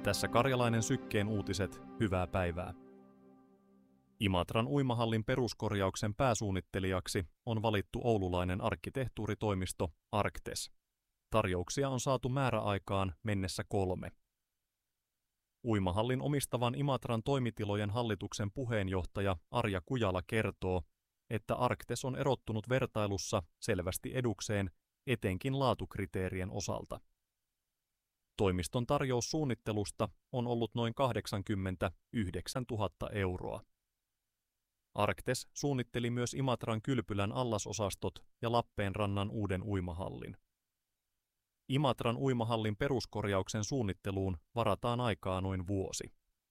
Tässä Karjalainen Sykkeen uutiset, hyvää päivää. Imatran uimahallin peruskorjauksen pääsuunnittelijaksi on valittu oululainen arkkitehtuuritoimisto Arctes. Tarjouksia on saatu määräaikaan mennessä 3. Uimahallin omistavan Imatran toimitilojen hallituksen puheenjohtaja Arja Kujala kertoo, että Arctes on erottunut vertailussa selvästi edukseen etenkin laatukriteerien osalta. Toimiston tarjous suunnittelusta on ollut noin 89 000 euroa. Arctes suunnitteli myös Imatran kylpylän allasosastot ja Lappeenrannan uuden uimahallin. Imatran uimahallin peruskorjauksen suunnitteluun varataan aikaa noin vuosi.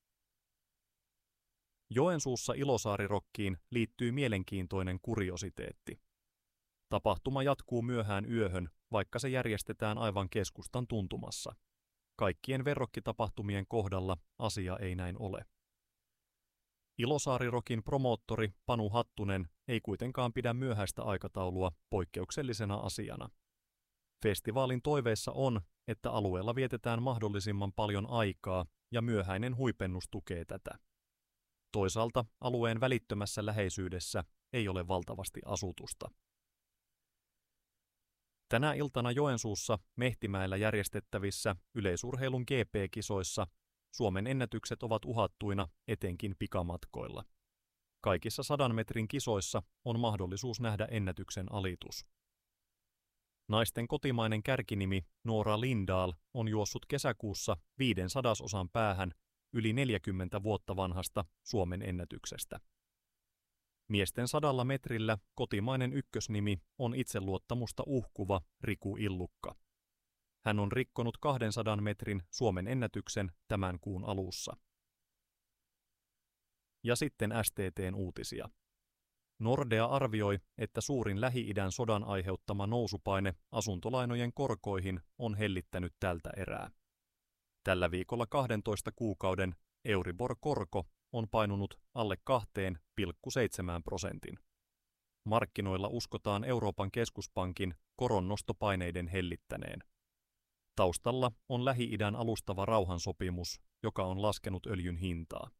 Joensuussa Ilosaari-rockiin liittyy mielenkiintoinen kuriositeetti. Tapahtuma jatkuu myöhään yöhön, vaikka se järjestetään aivan keskustan tuntumassa. Kaikkien verrokkitapahtumien kohdalla asia ei näin ole. Ilosaari-rockin promoottori Panu Hattunen ei kuitenkaan pidä myöhäistä aikataulua poikkeuksellisena asiana. Festivaalin toiveissa on, että alueella vietetään mahdollisimman paljon aikaa ja myöhäinen huipennus tukee tätä. Toisaalta alueen välittömässä läheisyydessä ei ole valtavasti asutusta. Tänä iltana Joensuussa Mehtimäellä järjestettävissä yleisurheilun GP-kisoissa Suomen ennätykset ovat uhattuina etenkin pikamatkoilla. Kaikissa 100 metrin kisoissa on mahdollisuus nähdä ennätyksen alitus. Naisten kotimainen kärkinimi Noora Lindahl on juossut kesäkuussa 500 päähän yli 40 vuotta vanhasta Suomen ennätyksestä. Miesten 100 metrillä kotimainen ykkösnimi on itseluottamusta uhkuva Riku Illukka. Hän on rikkonut 200 metrin Suomen ennätyksen tämän kuun alussa. Ja sitten STT:n uutisia. Nordea arvioi, että suurin Lähi-idän sodan aiheuttama nousupaine asuntolainojen korkoihin on hellittänyt tältä erää. Tällä viikolla 12 kuukauden Euribor-korko on painunut alle 2,7%. Markkinoilla uskotaan Euroopan keskuspankin koronnostopaineiden hellittäneen. Taustalla on Lähi-idän alustava rauhansopimus, joka on laskenut öljyn hintaa.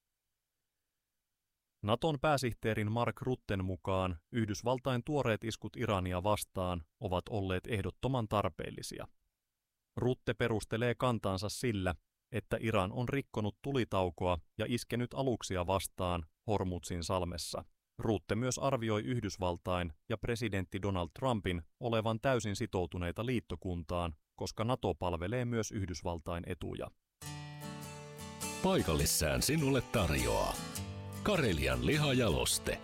Naton pääsihteerin Mark Rutten mukaan Yhdysvaltain tuoreet iskut Irania vastaan ovat olleet ehdottoman tarpeellisia. Rutte perustelee kantaansa sillä, että Iran on rikkonut tulitaukoa ja iskenyt aluksia vastaan Hormuzin salmessa. Rutte myös arvioi Yhdysvaltain ja presidentti Donald Trumpin olevan täysin sitoutuneita liittokuntaan, koska NATO palvelee myös Yhdysvaltain etuja. Paikallissään sinulle tarjoaa Karelian lihajaloste.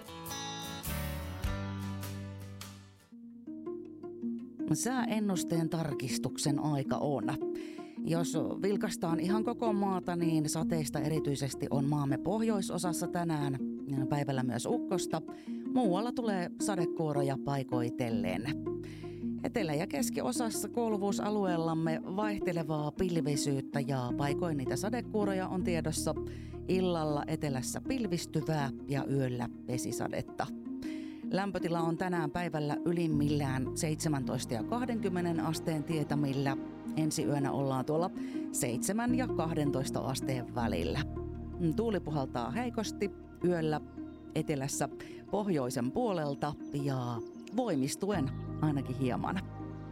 Sääennusteen tarkistuksen aika on. Jos vilkastaan ihan koko maata, niin sateista erityisesti on maamme pohjoisosassa tänään, päivällä myös ukkosta. Muualla tulee sadekuuroja paikoitellen. Etelä- ja keskiosassa kuuluvuusalueellamme vaihtelevaa pilvisyyttä ja paikoin niitä sadekuuroja on tiedossa. Illalla etelässä pilvistyvää ja yöllä vesisadetta. Lämpötila on tänään päivällä ylimmillään 17 ja 20 asteen tietämillä. Ensi yönä ollaan tuolla 7 ja 12 asteen välillä. Tuuli puhaltaa heikosti yöllä etelässä pohjoisen puolelta ja voimistuen ainakin hieman.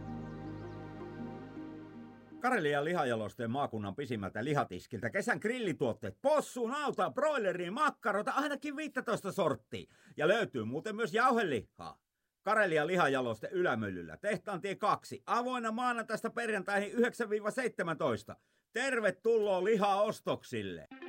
Karelian lihajalosteen maakunnan pisimmältä lihatiskiltä kesän grillituotteet, possu, nauta, broileriin, makkarota, ainakin 15 sorttia. Ja löytyy muuten myös jauhelihaa. Karelian lihajaloste Ylämyllyllä, Tehtaantie 2, avoinna maanantaista perjantaihin 9-17. Tervetuloa lihaostoksille!